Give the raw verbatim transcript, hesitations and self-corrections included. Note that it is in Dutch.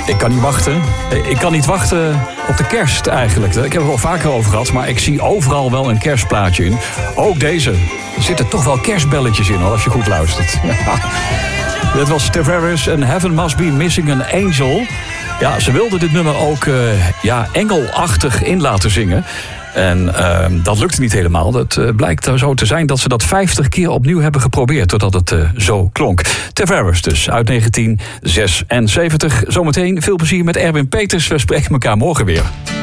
Ik kan niet wachten. Ik kan niet wachten op de kerst eigenlijk. Ik heb het al vaker over gehad, maar ik zie overal wel een kerstplaatje in. Ook deze. Er zitten toch wel kerstbelletjes in, hoor, als je goed luistert. Ja. Dit was Tavares en Heaven Must Be Missing an Angel. Ja, ze wilden dit nummer ook uh, ja, engelachtig in laten zingen. En uh, dat lukte niet helemaal. Het uh, blijkt zo te zijn dat ze dat vijftig keer opnieuw hebben geprobeerd, totdat het uh, zo klonk. Tavares dus, uit negentien zesenzeventig. Zometeen veel plezier met Erwin Peters. We spreken elkaar morgen weer.